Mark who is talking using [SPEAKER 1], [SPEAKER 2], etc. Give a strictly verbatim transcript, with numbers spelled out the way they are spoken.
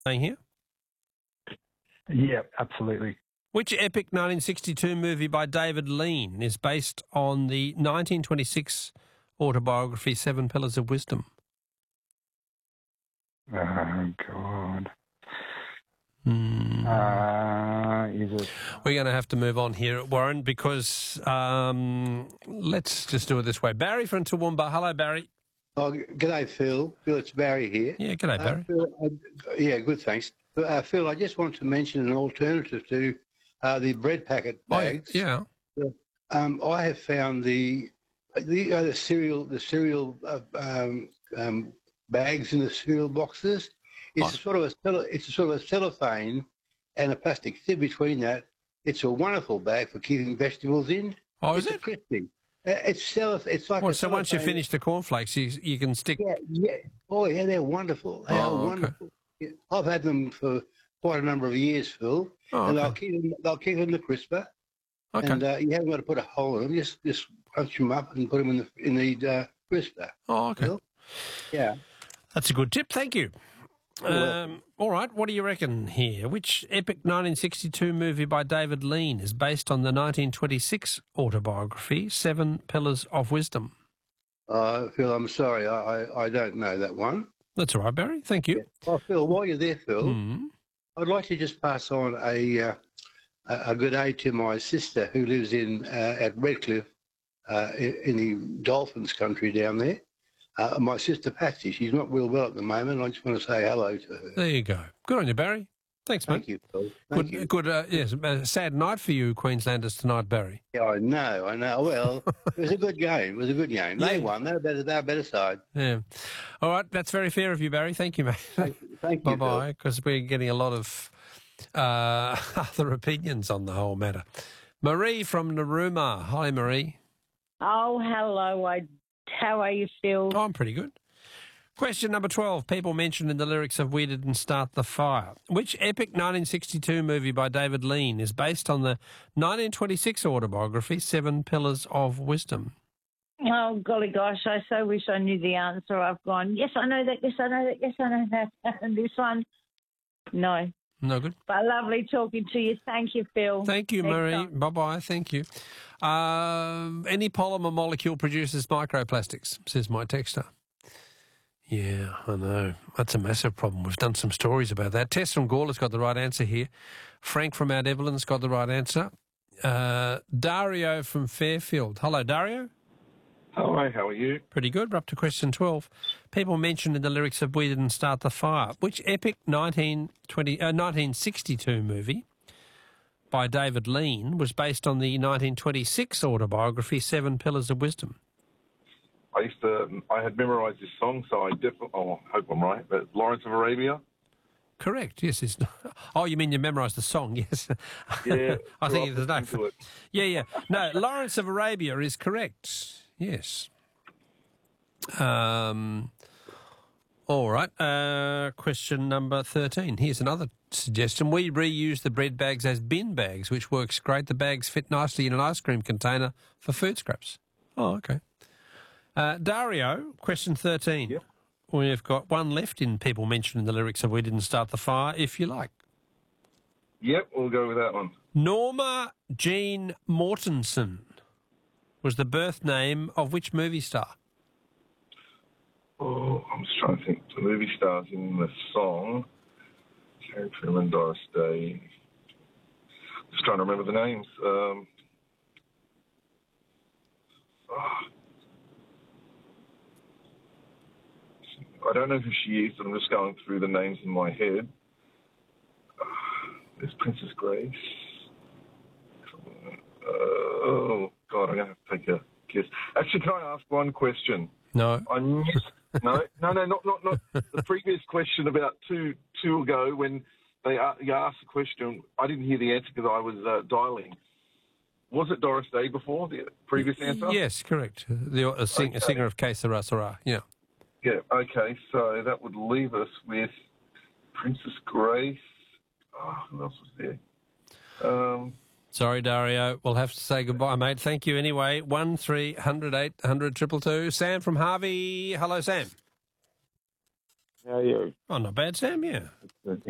[SPEAKER 1] Saying here?
[SPEAKER 2] Yeah, absolutely.
[SPEAKER 1] Which epic nineteen sixty-two movie by David Lean is based on the nineteen twenty-six autobiography Seven Pillars of Wisdom?
[SPEAKER 2] Oh, God.
[SPEAKER 1] Mm.
[SPEAKER 2] Uh, is it...
[SPEAKER 1] We're going to have to move on here, Warren, because um, let's just do it this way. Barry from Toowoomba. Hello, Barry.
[SPEAKER 3] Oh, g'day, Phil. Phil, it's Barry here.
[SPEAKER 1] Yeah, g'day, Barry.
[SPEAKER 3] Uh, Phil, uh, yeah, good, thanks. Uh, Phil, I just want to mention an alternative to uh, the bread packet bags.
[SPEAKER 1] Oh, yeah.
[SPEAKER 3] Um, I have found the the, uh, the cereal the cereal uh, um, um, bags in the cereal boxes. It's
[SPEAKER 1] Oh.
[SPEAKER 3] a sort of a cello- it's a sort of a cellophane and a plastic tip between that. It's a wonderful bag for keeping vegetables in.
[SPEAKER 1] Oh, is
[SPEAKER 3] it's
[SPEAKER 1] it?
[SPEAKER 3] Crispy. Uh, it's cello- It's like
[SPEAKER 1] Well,
[SPEAKER 3] a
[SPEAKER 1] so once you
[SPEAKER 3] cellophane-
[SPEAKER 1] finish the cornflakes, you you can stick...
[SPEAKER 3] Yeah, yeah. Oh, yeah, they're wonderful. They
[SPEAKER 1] Oh,
[SPEAKER 3] are
[SPEAKER 1] okay.
[SPEAKER 3] wonderful. Yeah, I've had them for quite a number of years, Phil,
[SPEAKER 1] Oh,
[SPEAKER 3] and
[SPEAKER 1] okay.
[SPEAKER 3] they'll keep them. They'll keep them the crisper,
[SPEAKER 1] Okay.
[SPEAKER 3] and uh, you haven't got to put a hole in them. Just just punch them up and put them in the in the uh, crisper.
[SPEAKER 1] Oh, okay.
[SPEAKER 3] Phil? Yeah.
[SPEAKER 1] That's a good tip. Thank you.
[SPEAKER 3] well.
[SPEAKER 1] Um, all right, what do you reckon here? Which epic nineteen sixty-two movie by David Lean is based on the nineteen twenty-six autobiography Seven Pillars of Wisdom?
[SPEAKER 3] Uh, Phil, I'm sorry, I, I I don't know that one.
[SPEAKER 1] That's all right, Barry. Thank you.
[SPEAKER 3] Oh, Phil, while you're there, Phil,
[SPEAKER 1] Mm.
[SPEAKER 3] I'd like to just pass on a uh, a a good aid to my sister who lives in uh, at Redcliffe, uh, in, in the Dolphins country down there. Uh, my sister Patsy, she's not real well at the moment. I just want to say hello to her.
[SPEAKER 1] There you go. Good on you, Barry. Thanks, mate.
[SPEAKER 3] Thank you, Phil. Thank
[SPEAKER 1] Good,
[SPEAKER 3] you.
[SPEAKER 1] good. Uh, yes, a sad night for you, Queenslanders tonight, Barry.
[SPEAKER 3] Yeah, I know, I know. Well, it was a good game. It was a good game. They
[SPEAKER 1] Yeah.
[SPEAKER 3] won. They're better. They're better side.
[SPEAKER 1] Yeah. All right, that's very fair of you, Barry. Thank you, mate.
[SPEAKER 3] Thank, thank you.
[SPEAKER 1] Bye bye, because we're getting a lot of uh, other opinions on the whole matter. Marie from Narooma. Hi, Marie.
[SPEAKER 4] Oh, hello. I, how are you, Phil?
[SPEAKER 1] Oh, I'm pretty good. Question number twelve. People mentioned in the lyrics of We Didn't Start the Fire. Which epic nineteen sixty-two movie by David Lean is based on the nineteen twenty-six autobiography Seven Pillars of Wisdom?
[SPEAKER 4] Oh, golly gosh, I so wish I knew the answer. I've gone, yes, I know that, yes, I know that, yes, I know that. And this one, no.
[SPEAKER 1] No good.
[SPEAKER 4] But lovely talking to you. Thank you, Phil.
[SPEAKER 1] Thank you,
[SPEAKER 4] Next
[SPEAKER 1] Marie.
[SPEAKER 4] time.
[SPEAKER 1] Bye-bye. Thank you. Um, any polymer molecule produces microplastics, says my texter. Yeah, I know. That's a massive problem. We've done some stories about that. Tess from Gawler's got the right answer here. Frank from Mount Evelyn's got the right answer. Uh, Dario from Fairfield. Hello, Dario.
[SPEAKER 5] Hello, how are you?
[SPEAKER 1] Pretty good. We're up to question twelve. People mentioned in the lyrics of We Didn't Start the Fire. Which epic nineteen twenty, uh, nineteen sixty-two movie by David Lean was based on the nineteen twenty-six autobiography Seven Pillars of Wisdom?
[SPEAKER 5] I used to, I had memorised this song, so I definitely, oh, I hope I'm right, but Lawrence of Arabia?
[SPEAKER 1] Correct, yes. It's, oh, you mean you memorised the song, yes.
[SPEAKER 5] Yeah.
[SPEAKER 1] I
[SPEAKER 5] grew
[SPEAKER 1] think
[SPEAKER 5] up
[SPEAKER 1] there's no...
[SPEAKER 5] listening to it.
[SPEAKER 1] Yeah, yeah. No, Lawrence of Arabia is correct, yes. Um, all right. Uh, question number thirteen. Here's another suggestion. We reuse the bread bags as bin bags, which works great. The bags fit nicely in an ice cream container for food scraps. Oh, okay. Uh, Dario, question thirteen.
[SPEAKER 5] Yep.
[SPEAKER 1] We've got one left in people mentioning the lyrics of We Didn't Start the Fire, if you like.
[SPEAKER 5] Yep, we'll go with that one.
[SPEAKER 1] Norma Jean Mortensen was the birth name of which movie star?
[SPEAKER 5] Oh, I'm just trying to think. The movie stars in the song. Carrie Truman, Doris Day. Just trying to remember the names. Um, oh. I don't know who she is, but I'm just going through the names in my head. Uh, there's Princess Grace. Uh, oh, God, I'm going to have to take a guess. Actually, can I ask one question?
[SPEAKER 1] No.
[SPEAKER 5] I knew, no, no, no, not not not the previous question about two two ago when they uh, you asked the question. I didn't hear the answer because I was uh, dialing. Was it Doris Day before the previous answer?
[SPEAKER 1] Yes, correct. The a sing,
[SPEAKER 5] Okay.
[SPEAKER 1] a singer of Que Sera Sera. Yeah.
[SPEAKER 5] Yeah. Okay. So that would leave us with Princess Grace. Oh, who else was there? Um,
[SPEAKER 1] Sorry, Dario. We'll have to say goodbye, mate. Thank you anyway. One three hundred eight hundred triple two. Sam from Harvey. Hello, Sam.
[SPEAKER 6] How are you?
[SPEAKER 1] Oh, not bad, Sam. Yeah.